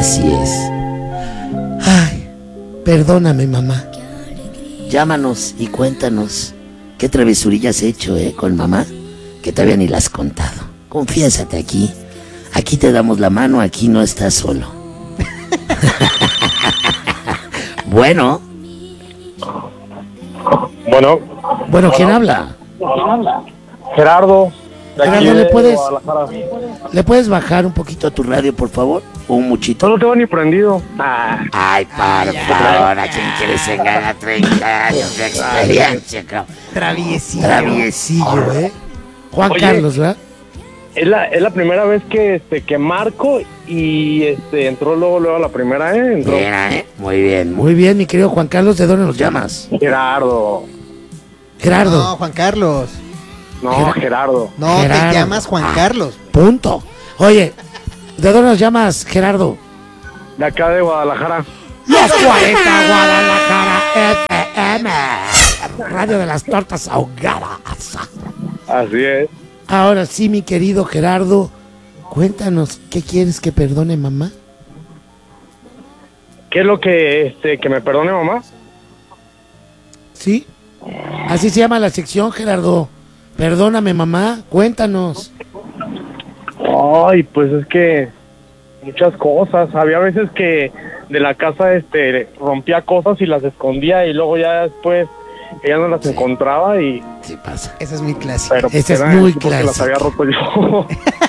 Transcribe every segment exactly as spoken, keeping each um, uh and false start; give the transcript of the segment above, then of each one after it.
Así es. Ay, perdóname, mamá. Llámanos y cuéntanos qué travesurillas has hecho, ¿eh? Con mamá, que todavía ni las has contado. Confiésate aquí. Aquí te damos la mano, aquí no estás solo. Bueno. Bueno. Bueno, ¿quién habla? Gerardo. De aquí Gerardo, ¿le de puedes, Guadalajara. ¿le puedes bajar un poquito a tu radio, por favor? O un muchito. No lo tengo ni prendido. Ah. Ay, por favor, ¿a quién quieres engañar? treinta años de experiencia, cabrón. Traviesillo. Traviesillo, ¿eh? Juan Oye, Carlos, ¿verdad? Es la, es la primera vez que este que marco y este entró luego luego a la primera, ¿eh? Entró. Mira, ¿eh? Muy bien, muy bien, mi querido Juan Carlos. ¿De dónde nos llamas? Gerardo. Gerardo. No, Juan Carlos. No, Ger- Gerardo. No, Gerardo. te llamas Juan Ah. Carlos. Punto. Oye, ¿de dónde nos llamas, Gerardo? De acá de Guadalajara. Los cuarenta Guadalajara F M. Radio de las tortas ahogadas. Así es. Ahora sí, mi querido Gerardo, cuéntanos, ¿qué quieres que perdone mamá? ¿Qué es lo que este que me perdone mamá? ¿Sí? Así se llama la sección, Gerardo. Perdóname, mamá, cuéntanos. Ay, pues es que muchas cosas. Había veces que de la casa este rompía cosas y las escondía y luego ya después ella no las Sí. encontraba y Sí pasa. Esa es muy clásica. pero Ese es era muy porque las clásico. había roto yo.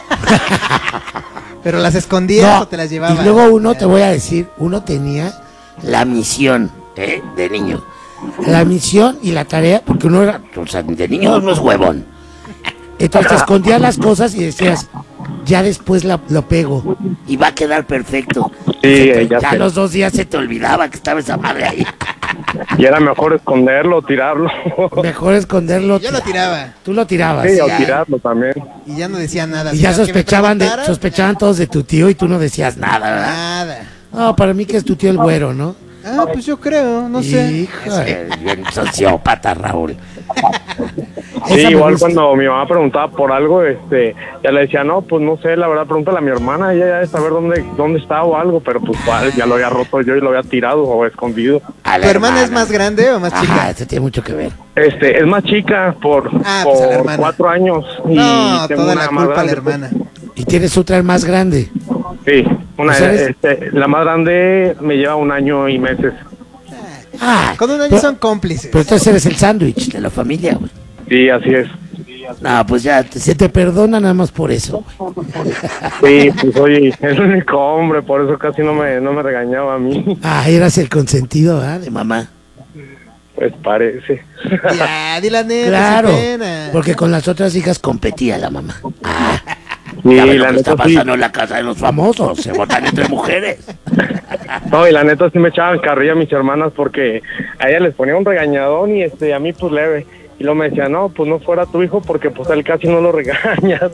Pero las escondías No, o te las llevabas. y luego uno, te voy a decir, uno tenía la misión, ¿eh? De niño. La misión y la tarea, porque uno era, o sea, de niño uno es huevón. Entonces te escondías las cosas y decías, ya después la- lo pego y va a quedar perfecto. Sí, Se te- ya ya sé. los dos días se te olvidaba que estaba esa madre ahí. Y era mejor esconderlo, tirarlo. Mejor esconderlo. Yo lo tiraba. Tú lo tirabas. Sí, o ya. tirarlo también. Y ya no decía nada. Y ya sino que me sospechaban de, preguntaran, sospechaban todos de tu tío y tú no decías nada, ¿verdad? Nada. No, para mí que es tu tío el güero, ¿no? Ah, pues yo creo, no sé. Híjole, bien sociópata, Raúl. Sí, Esa me igual gusta. cuando mi mamá preguntaba por algo, este, ya le decía, no, pues no sé, la verdad, pregúntale a mi hermana, ella ya debe saber dónde, dónde está o algo, pero pues cuál, ya lo había roto yo y lo había tirado o escondido. A la ¿Tu hermana es más grande o más Ajá, chica? eso tiene mucho que ver. Este, es más chica por, Ah, pues a la por hermana. cuatro años y No, tengo toda una la más culpa a la grande. hermana. Y tienes otra más grande. Sí, una, ¿O sea, eres- este, la más grande me lleva un año y meses. Ah, Con un año pero, son cómplices. pero entonces eres el sándwich de la familia, güey. Sí, así es. No, pues ya, te- se te perdona nada más por eso, güey. Sí, pues oye, es el único hombre, por eso casi no me, no me regañaba a mí. Ah, eras el consentido, ¿verdad? De mamá. Pues parece. Ya, di la neta, Claro, sin pena. porque con las otras hijas competía la mamá. Ah, Sí, ya ves lo la que está neta sí. pasando en la casa de los famosos, se votan entre mujeres. No, y la neta sí me echaban carrilla a mis hermanas porque a ella les ponía un regañadón y este a mí pues leve. Y luego me decía, no, pues no fuera tu hijo porque pues a él casi no lo regañas.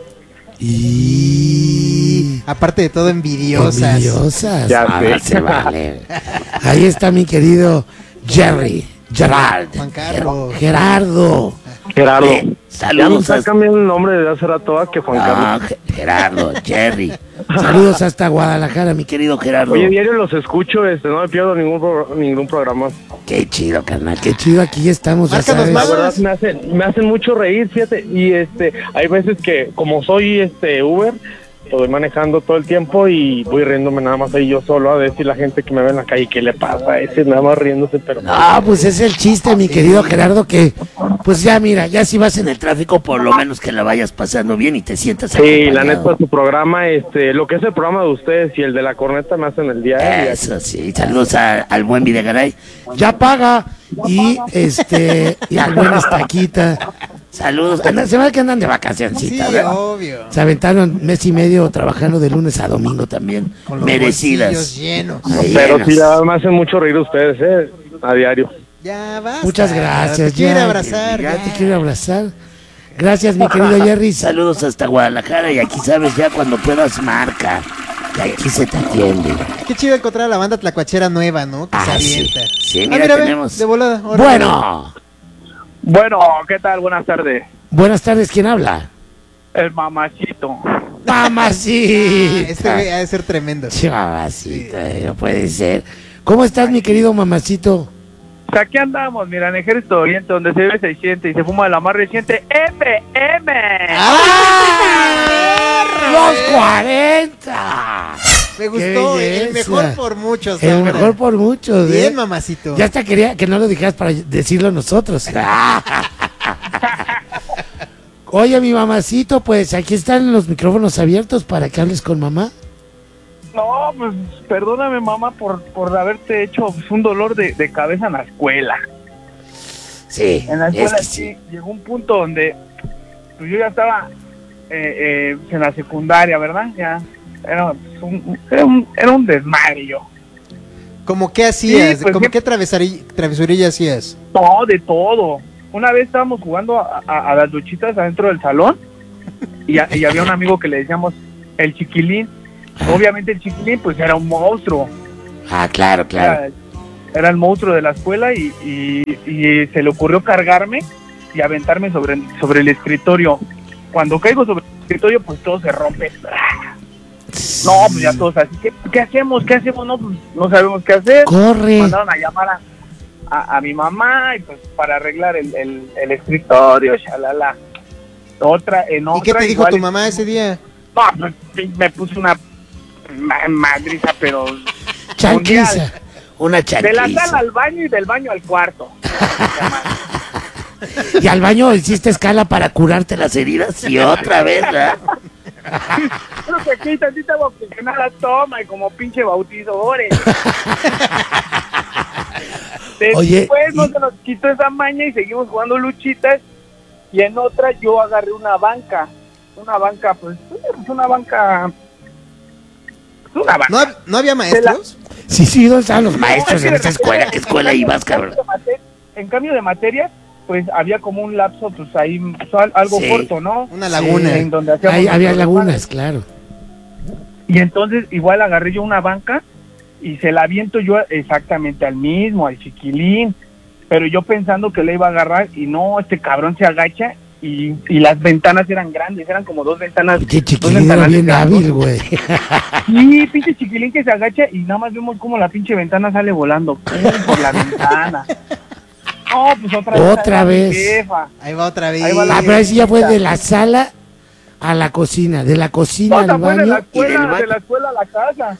Y... Aparte de todo, envidiosas. Envidiosas. Ya Ahora sé. se vale. Ahí está mi querido Jerry, Gerard. Juan Carlos. Gerardo. Gerardo. Eh, Ya nos saludos. está cambiando el nombre desde hace rato a que Juan No, Carlos. Ge- Gerardo, Jerry. Saludos hasta Guadalajara, mi querido Gerardo. Oye, diario los escucho, este, no me pierdo ningún pro- ningún programa. Qué chido, carnal, qué chido. Aquí estamos, ya Márcanos sabes. La más. verdad me hacen, me hacen mucho reír, fíjate, y este, hay veces que como soy este Uber, lo voy manejando todo el tiempo y voy riéndome nada más ahí yo solo a decir la gente que me ve en la calle qué le pasa a ese, nada más riéndose, pero No, pues es el chiste, mi querido Gerardo, que pues ya mira, ya si vas en el tráfico, por lo menos que la vayas pasando bien y te sientas sí, la acompañado. neta su programa, este, lo que es el programa de ustedes y el de la corneta me hacen el día. y Eso sí, saludos a- al buen Videgaray. Ya paga. Y este, y al buen Estaquita. Saludos. Andan, se ve que andan de Sí, vacacioncita, ¿verdad? obvio. Se aventaron mes y medio trabajando de lunes a domingo también. Con los Merecidas. bolsillos llenos. Ahí Pero llenas. sí, la verdad me hacen mucho reír ustedes, eh, a diario. Ya basta. Muchas gracias. Te quiero ya, abrazar. Ya ya. te quiero abrazar. Gracias, mi querido Jerry. Saludos hasta Guadalajara. Y aquí sabes, ya cuando puedas, marca. Y aquí se te atiende. Qué chido encontrar a la banda tlacuachera nueva, ¿no? Que se Ah, sí. avienta. Sí, Ah, mira, mira, ve, tenemos. de volada. órale. Bueno, Bueno, ¿qué tal? Buenas tardes. buenas tardes. ¿Quién habla? El mamacito. Mamacita. Este güey ha de ser tremendo. Sí, mamacita, no puede ser. ¿Cómo estás, mi querido mamacito? O sea, aquí andamos, mira, en Ejército Oriente, donde se ve seiscientos y se fuma de la más reciente F M. ¡Ah! ¡Los cuarenta! Me gustó, Qué el belleza. mejor por muchos. El hombre. mejor por muchos, ¿eh? Bien, mamacito. Ya hasta quería que no lo dijeras para decirlo nosotros. Oye, mi mamacito, pues aquí están los micrófonos abiertos para que hables con mamá. No, pues perdóname, mamá, por, por haberte hecho pues, un dolor de, de cabeza en la escuela. Sí, En la es escuela que sí sí. llegó un punto donde pues, yo ya estaba eh, eh, en la secundaria, ¿verdad? Ya era pues, un, era un, era un desmadre yo. ¿Cómo qué hacías? Sí, pues, ¿Cómo ¿qué- qué travesari- travesurilla hacías? No, de todo. Una vez estábamos jugando a, a- a las luchitas adentro del salón y, a- y había un amigo que le decíamos el chiquilín. Obviamente el chiquilín pues era un monstruo. Ah, claro, claro. Era, era el monstruo de la escuela y, y- y se le ocurrió cargarme y aventarme sobre, sobre el escritorio. Cuando caigo sobre el escritorio pues todo se rompe. No, pues ya todos así, ¿qué, qué hacemos? ¿Qué hacemos? No, pues no sabemos qué hacer. Corre. Mandaron a llamar a, a, a mi mamá y pues para arreglar el, el, el escritorio, shalala. Otra, en ¿Y qué otra te dijo igual- tu mamá ese día? No, pues, me puso una ma- madriza, pero Chanquiza. Una de la sala chanquiza. al baño y del baño al cuarto. Y al baño hiciste escala para curarte las heridas y otra vez, ¿verdad? Creo que aquí tantita va a funcionar la toma y como pinche bautizadores. Oye, Después no y- se nos quitó esa maña y seguimos jugando luchitas. Y en otra yo agarré una banca. Una banca, pues, pues una banca. Pues una banca. ¿No, hab- ¿no había maestros? Sí, sí, ¿dónde estaban los No, maestros es que en esta de repente, escuela? ¿Qué escuela en ibas, cambio cabrón? de mate- En cambio de materias, pues había como un lapso, pues ahí, pues, al- algo Sí. corto, ¿no? Una laguna. En donde hacíamos Ahí había nuestros lagunas, desmadres. claro. Y entonces igual agarré yo una banca y se la aviento yo exactamente al mismo, al chiquilín. Pero yo pensando que le iba a agarrar y no, este cabrón se agacha y, y las ventanas eran grandes, eran como dos ventanas. Pinche dos chiquilín era ventanales bien grandes. hábil, güey. Sí, pinche chiquilín que se agacha y nada más vemos como la pinche ventana sale volando ¡pum! Por la ventana. No, pues otra vez. Otra ahí va mi vez. jefa. Ahí va otra vez. Ahí va la- Ah, pero ahí sí ya fue de la sala a la cocina, de la cocina No, al fue de la baño y del escuela, de baño. la escuela a la casa.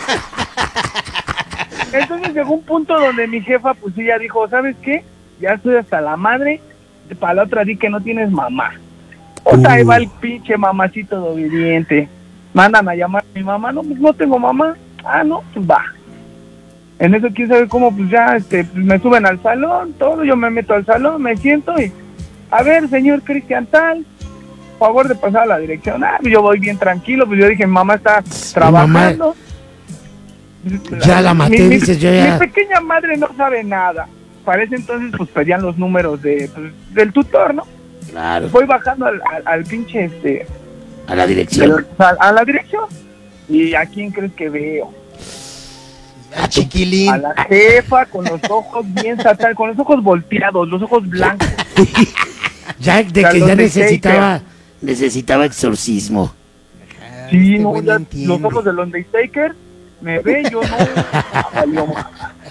Entonces llegó un punto donde mi jefa, pues ella dijo, ¿sabes qué? Ya estoy hasta la madre, para la otra di que no tienes mamá. O sea, ahí va el pinche mamacito de obediente. Mandan a llamar a mi mamá, no, pues no tengo mamá. Ah, no, pues va. En eso quién sabe cómo, pues ya, este, pues me suben al salón, todo, yo me meto al salón, me siento y, a ver, señor Cristian tal, favor de pasar a la dirección. Ah, pues yo voy bien tranquilo, pues yo dije, mi mamá está trabajando. Ya la maté, Mi- mi- dices, yo ya- Mi pequeña madre no sabe nada. Para ese entonces, pues pedían los números de, pues, del tutor, ¿no? Claro, Voy bajando al, al, al pinche, este, a la dirección. del- a, a la dirección. ¿Y a quién crees que veo? Al chiquilín. A la jefa con los ojos bien satán, con los ojos volteados, los ojos blancos. Ya de que Salón ya de necesitaba, necesitaba exorcismo. Ah, Sí, este no, güey ya, no los entiende. ojos del Undertaker me ve, yo no. Ah, valió madre.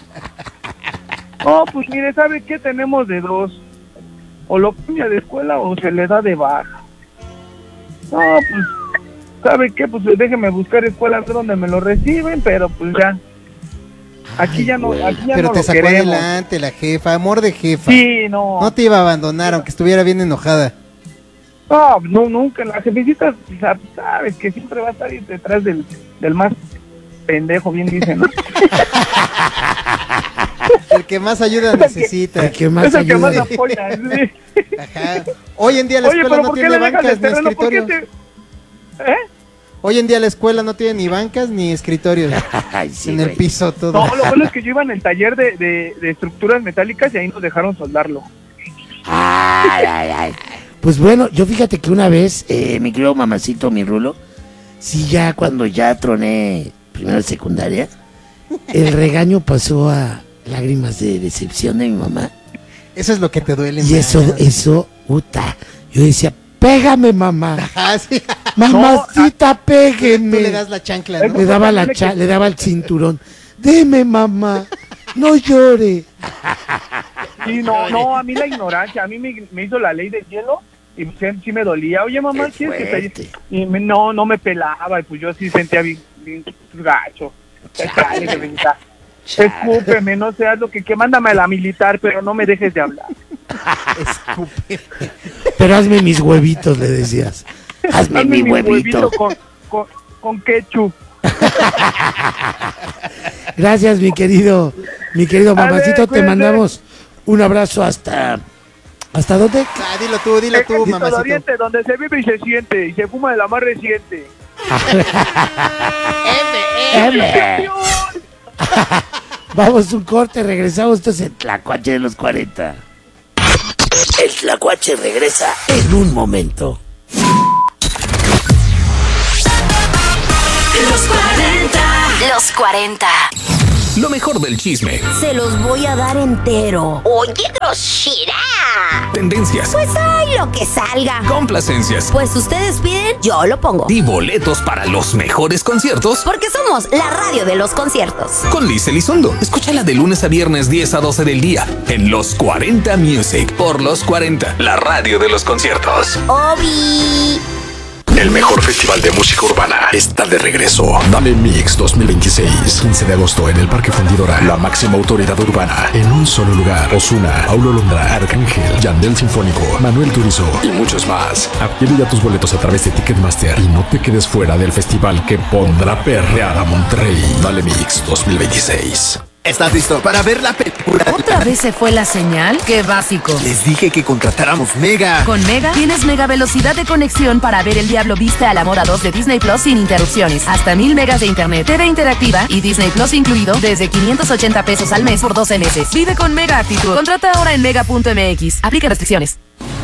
No, pues mire, ¿sabe qué? Tenemos de dos. O lo cambia de escuela o se le da de baja. No, pues, ¿sabe qué? Pues déjeme buscar escuela a ver donde me lo reciben, pero pues ya. Aquí Ay, ya no, güey. aquí ya Pero no te lo sacó queremos. adelante la jefa, amor de jefa. Sí, no. No te iba a abandonar, aunque estuviera bien enojada. No, no, nunca. La jefecita, o sea, sabes que siempre va a estar ahí detrás del, del más pendejo, bien dicen, ¿no? El que más ayuda necesita. El que más es el que más ayuda. apoya. Sí. Ajá. Hoy en día la Oye, escuela pero no ¿por qué tiene le dejas bancas el ni terreno? ¿Por qué escritorios. te...? ¿Eh? Hoy en día la escuela no tiene ni bancas ni escritorios. Ay, sí, En el güey. piso todo. No, lo bueno es que yo iba en el taller de, de, de estructuras metálicas y ahí nos dejaron soldarlo. Ay, ay, ay. Pues bueno, yo fíjate que una vez, eh, mi querido mamacito, mi rulo, sí, ya cuando ya troné primero de secundaria, el regaño pasó a lágrimas de decepción de mi mamá. Eso es lo que te duele Y más. eso, eso, puta. Yo decía, Pégame, mamá. Ah, sí. Mamacita, pégueme. Tú le das la chancla, ¿no? Le daba la cha- le daba el cinturón. Deme, mamá. No llore. Sí, no, no, a mí la ignorancia, a mí me, me hizo la ley del hielo y sí, sí me dolía. Oye, mamá, Qué ¿quieres que fuerte. te... Y me- no, no me pelaba y pues yo sí sentía bien, bien gacho. Chale, que venga. Escúpeme, no seas lo que que mándame a la militar, pero no me dejes de hablar. Pero hazme mis huevitos, le decías. Hazme, Hazme mi huevito. con, con, con ketchup. Gracias, mi querido, mi querido A ver, mamacito. Te cuídate. mandamos un abrazo hasta... ¿Hasta dónde? Ah, dilo tú, dilo tú, Ejército de mamacito. Oriente, donde se vive y se siente, y se fuma de la más reciente. M. Vamos un corte, regresamos. Esto es el Tlacuache de los cuarenta. El Tlacuache regresa en un momento. Los cuarenta. Los cuarenta. Lo mejor del chisme, Se los voy a dar entero. Oye, grosera. tendencias, Pues hay lo que salga. complacencias Pues ustedes piden, yo lo pongo. y boletos para los mejores conciertos Porque somos la radio de los conciertos. con Liz Elizondo. Escúchala de lunes a viernes diez a doce del día en Los cuarenta Music por Los cuarenta, la radio de los conciertos. Obi. El mejor festival de música urbana está de regreso. Dame Mix dos mil veintiséis. quince de agosto en el Parque Fundidora. La máxima autoridad urbana en un solo lugar. Ozuna, Paulo Londra, Arcángel, Yandel Sinfónico, Manuel Turizo y muchos más. Adquiere ya tus boletos a través de Ticketmaster y no te quedes fuera del festival que pondrá perrear a Monterrey. Dale Mix dos mil veintiséis. ¿Estás listo para ver la película? ¿Otra vez se fue la señal? ¡Qué básico! Les dije que contratáramos Mega. Con Mega tienes mega velocidad de conexión para ver El Diablo Viste a la Moda dos de Disney Plus sin interrupciones. Hasta mil megas de internet, T V interactiva y Disney Plus incluido desde quinientos ochenta pesos al mes por doce meses. Vive con Mega Actitud. Contrata ahora en mega punto m x. Aplica restricciones.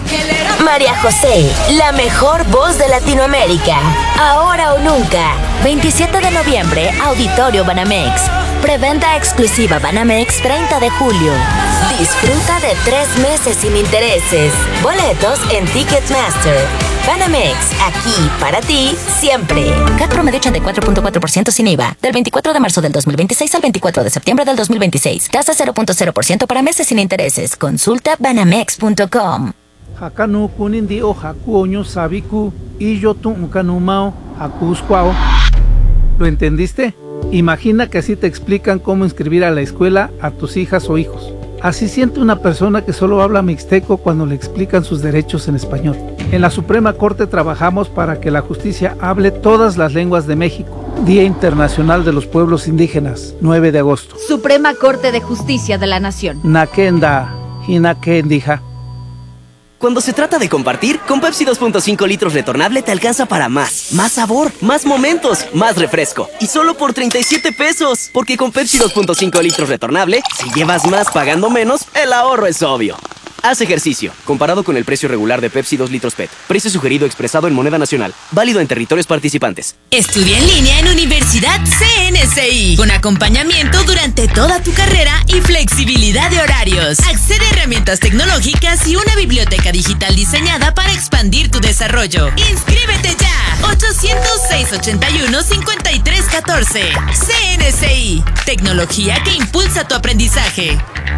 María José, la mejor voz de Latinoamérica. Ahora o nunca. veintisiete de noviembre, Auditorio Banamex. Preventa exclusiva Banamex treinta de julio. Disfruta de tres meses sin intereses. Boletos en Ticketmaster. Banamex, aquí para ti, siempre. C A T promedio ochenta y cuatro punto cuatro por ciento sin I V A. Del veinticuatro de marzo del dos mil veintiséis al veinticuatro de septiembre del dos mil veintiséis. Tasa cero punto cero por ciento para meses sin intereses. Consulta banamex punto com. Hakanu kunindi o hakuoño sabiku y yo tu kanumao hakuskwao. ¿Lo entendiste? Imagina que así te explican cómo inscribir a la escuela a tus hijas o hijos. Así siente una persona que solo habla mixteco cuando le explican sus derechos en español. En la Suprema Corte trabajamos para que la justicia hable todas las lenguas de México. Día Internacional de los Pueblos Indígenas, nueve de agosto. Suprema Corte de Justicia de la Nación. Nakenda, hinakendija. Cuando se trata de compartir, con Pepsi dos punto cinco litros retornable te alcanza para más. Más sabor, más momentos, más refresco. Y solo por treinta y siete pesos. Porque con Pepsi dos punto cinco litros retornable, si llevas más pagando menos, el ahorro es obvio. Haz ejercicio, comparado con el precio regular de Pepsi dos litros P E T. Precio sugerido expresado en moneda nacional. Válido en territorios participantes. Estudia en línea en Universidad C N S I. Con acompañamiento durante toda tu carrera y flexibilidad de horarios. Accede a herramientas tecnológicas y una biblioteca digital diseñada para expandir tu desarrollo. ¡Inscríbete ya! ochocientos seis ochenta y uno cincuenta y tres catorce. C N S I. Tecnología que impulsa tu aprendizaje.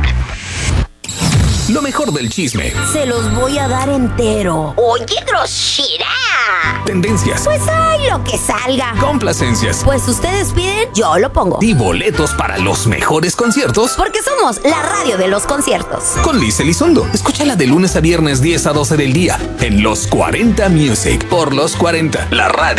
Lo mejor del chisme, Se los voy a dar entero. Oye, grosera. tendencias, Pues hay lo que salga. complacencias Pues ustedes piden, yo lo pongo. y boletos para los mejores conciertos Porque somos la radio de los conciertos. con Liz Elizondo. Escúchala de lunes a viernes diez a doce del día en Los cuarenta Music por Los cuarenta, la radio